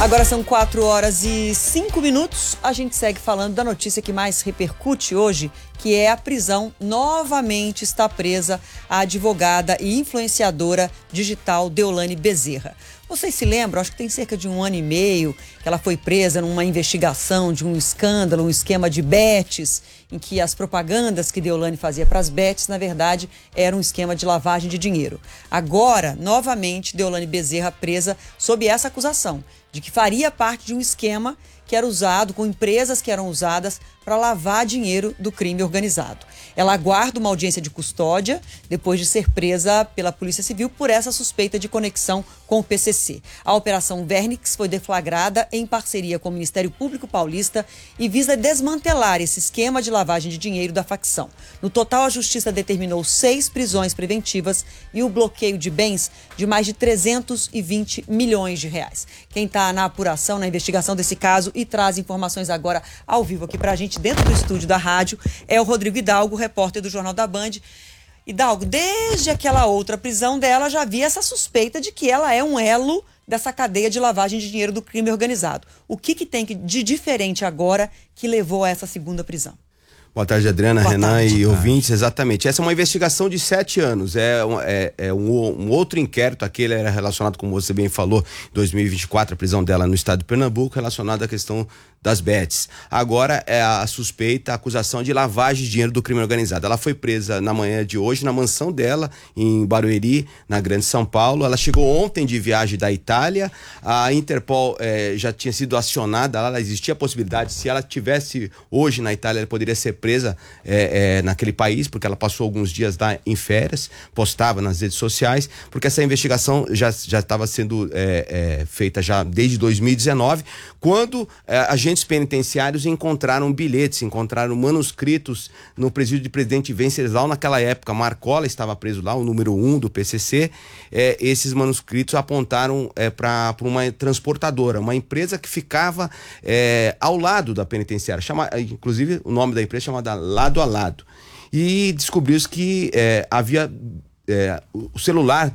Agora são 4h05. A gente segue falando da notícia que mais repercute hoje, que é a prisão. Novamente está presa a advogada e influenciadora digital Deolane Bezerra. Vocês se lembram? Acho que tem cerca de 1 ano e meio que ela foi presa numa investigação de um escândalo, um esquema de bets, em que as propagandas que Deolane fazia para as bets, na verdade, era um esquema de lavagem de dinheiro. Agora, novamente, Deolane Bezerra presa sob essa acusação de que faria parte de um esquema que era usado, com empresas que eram usadas para lavar dinheiro do crime organizado. Ela aguarda uma audiência de custódia depois de ser presa pela Polícia Civil por essa suspeita de conexão com o PCC. A Operação Vernix foi deflagrada em parceria com o Ministério Público Paulista e visa desmantelar esse esquema de lavagem de dinheiro da facção. No total, a Justiça determinou 6 prisões preventivas e o bloqueio de bens de mais de 320 milhões de reais. Quem está na apuração, na investigação desse caso e traz informações agora ao vivo aqui pra gente dentro do estúdio da rádio é o Rodrigo Hidalgo, repórter do Jornal da Band. Hidalgo, desde aquela outra prisão dela já havia essa suspeita de que ela é um elo dessa cadeia de lavagem de dinheiro do crime organizado. O que tem de diferente agora que levou a essa segunda prisão? Boa tarde, Adriana, Boa Renan tarde. E ouvintes, exatamente. Essa é uma investigação de 7 anos, é um outro inquérito, aquele era relacionado, como você bem falou, em 2024, a prisão dela no estado de Pernambuco, relacionado à questão das bets. Agora é a suspeita, a acusação de lavagem de dinheiro do crime organizado. Ela foi presa na manhã de hoje na mansão dela, em Barueri, na Grande São Paulo. Ela chegou ontem de viagem da Itália, a Interpol já tinha sido acionada, lá existia a possibilidade, se ela tivesse hoje na Itália, ela poderia ser presa naquele país, porque ela passou alguns dias lá em férias, postava nas redes sociais, porque essa investigação já estava sendo feita já desde 2019, quando agentes penitenciários encontraram bilhetes, encontraram manuscritos no presídio de Presidente Venceslau naquela época. Marcola estava preso lá, o número 1 do PCC. Esses manuscritos apontaram para uma transportadora, uma empresa que ficava ao lado da penitenciária, inclusive o nome da empresa chamada Lado a Lado. E descobriu-se que havia o celular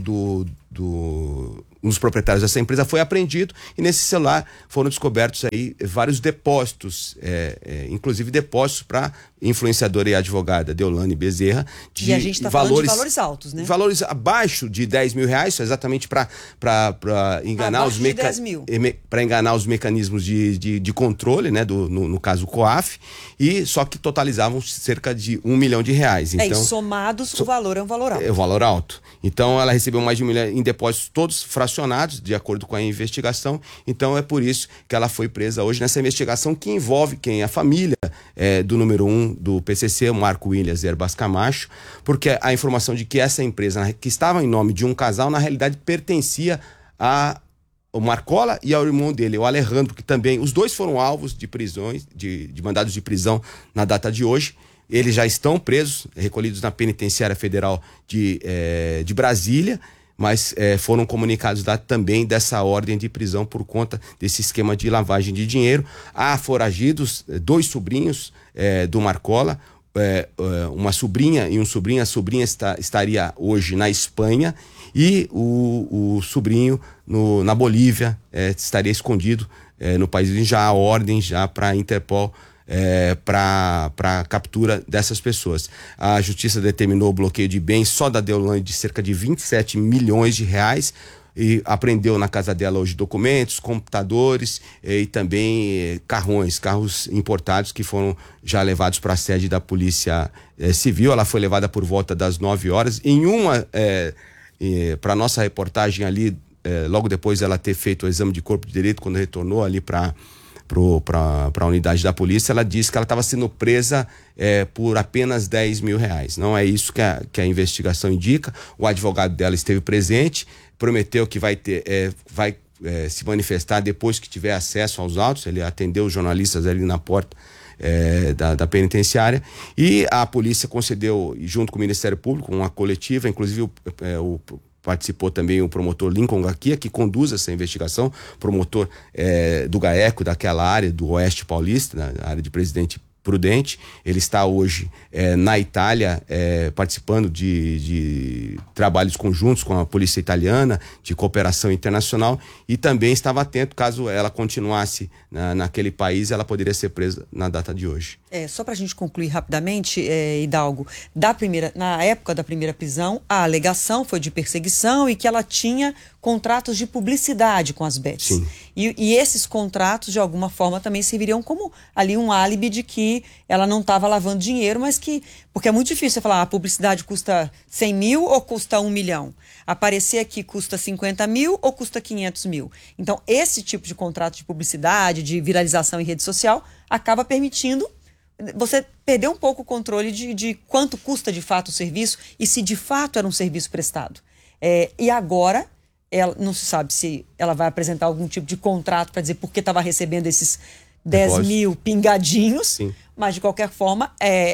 um dos proprietários dessa empresa foi apreendido e nesse celular foram descobertos aí vários depósitos, inclusive depósitos para influenciadora e advogada Deolane Bezerra e a gente está falando de valores altos, né? Valores abaixo de 10 mil reais, exatamente para enganar para enganar os mecanismos de controle, né? No caso o COAF, e só que totalizavam cerca de 1 milhão de reais. Então, e somados o valor é um valor alto. É um valor alto. Então ela recebeu mais de 1 milhão em depósitos todos fracionados, de acordo com a investigação. Então é por isso que ela foi presa hoje nessa investigação que envolve quem? A família do número 1 do PCC, o Marco Williams Herbas Camacho, porque a informação de que essa empresa, que estava em nome de um casal, na realidade pertencia ao Marcola e ao irmão dele, o Alejandro, que também, os dois foram alvos de prisões, de mandados de prisão na data de hoje. Eles já estão presos, recolhidos na Penitenciária Federal de Brasília, mas foram comunicados lá também dessa ordem de prisão por conta desse esquema de lavagem de dinheiro. Há foragidos, 2 sobrinhos do Marcola, uma sobrinha e um sobrinho. A sobrinha estaria hoje na Espanha e o sobrinho na Bolívia estaria escondido no país. Já há ordem já para a Interpol para a captura dessas pessoas. A Justiça determinou o bloqueio de bens só da Deolane de cerca de 27 milhões de reais e apreendeu na casa dela hoje documentos, computadores e também carros importados que foram já levados para a sede da Polícia Civil. Ela foi levada por volta das 9 horas. Para nossa reportagem ali, logo depois ela ter feito o exame de corpo de delito, quando retornou ali para a unidade da polícia, ela disse que ela estava sendo presa por apenas 10 mil reais. Não é isso que a investigação indica. O advogado dela esteve presente, prometeu que vai se manifestar depois que tiver acesso aos autos. Ele atendeu os jornalistas ali na porta da penitenciária, e a polícia concedeu, junto com o Ministério Público, uma coletiva, inclusive participou também o promotor Lincoln Gaquia, que conduz essa investigação, promotor do GAECO, daquela área do Oeste Paulista, na área de Presidente prudente. Ele está hoje na Itália, participando de trabalhos conjuntos com a polícia italiana, de cooperação internacional, e também estava atento, caso ela continuasse naquele país, ela poderia ser presa na data de hoje. Só para a gente concluir rapidamente, Hidalgo, na época da primeira prisão, a alegação foi de perseguição e que ela tinha contratos de publicidade com as bets. Sim. E esses contratos, de alguma forma, também serviriam como ali um álibi de que ela não estava lavando dinheiro, mas que... Porque é muito difícil você falar, a publicidade custa 100 mil ou custa 1 milhão? Aparecer aqui custa 50 mil ou custa 500 mil? Então, esse tipo de contrato de publicidade, de viralização em rede social, acaba permitindo você perder um pouco o controle de quanto custa de fato o serviço e se de fato era um serviço prestado. E agora, não se sabe se ela vai apresentar algum tipo de contrato para dizer por que estava recebendo esses 10 mil pingadinhos. Sim. Mas de qualquer forma,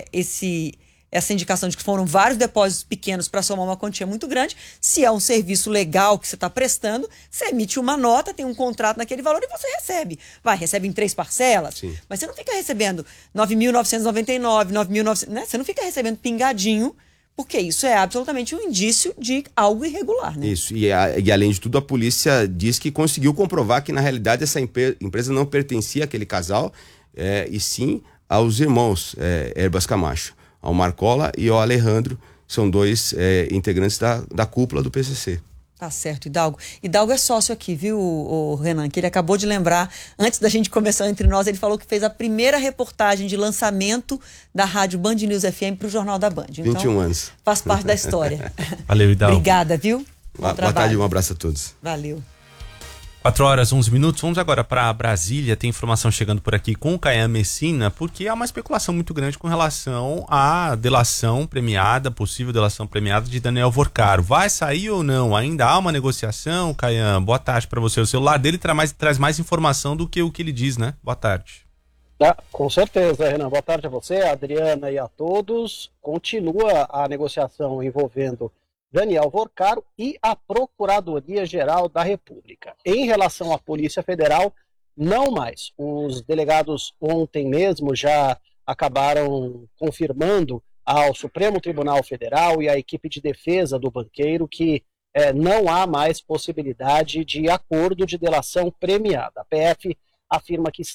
essa indicação de que foram vários depósitos pequenos para somar uma quantia muito grande. Se é um serviço legal que você está prestando, você emite uma nota, tem um contrato naquele valor e você recebe. Recebe em 3 parcelas, sim, mas você não fica recebendo 9.999, 9.900, né? Você não fica recebendo pingadinho, porque isso é absolutamente um indício de algo irregular, né? Isso, e além de tudo, a polícia diz que conseguiu comprovar que na realidade essa empresa não pertencia àquele casal, e sim aos irmãos Herbas Camacho, ao Marcola e ao Alejandro, são 2 integrantes da cúpula do PCC. Tá certo, Hidalgo. Hidalgo é sócio aqui, viu, o Renan, que ele acabou de lembrar, antes da gente começar entre nós, ele falou que fez a primeira reportagem de lançamento da rádio Band News FM para o Jornal da Band. Então, 21 anos. Faz parte da história. Valeu, Hidalgo. Obrigada, viu? Boa tarde, um abraço a todos. Valeu. 4h11. Vamos agora para Brasília. Tem informação chegando por aqui com o Caian Messina, porque há uma especulação muito grande com relação à delação premiada, possível delação premiada de Daniel Vorcaro. Vai sair ou não? Ainda há uma negociação, Caian? Boa tarde para você. O celular dele traz mais informação do que o que ele diz, né? Boa tarde. Com certeza, Renan. Boa tarde a você, a Adriana e a todos. Continua a negociação envolvendo Daniel Vorcaro e a Procuradoria-Geral da República. Em relação à Polícia Federal, não mais. Os delegados ontem mesmo já acabaram confirmando ao Supremo Tribunal Federal e à equipe de defesa do banqueiro que não há mais possibilidade de acordo de delação premiada. A PF afirma que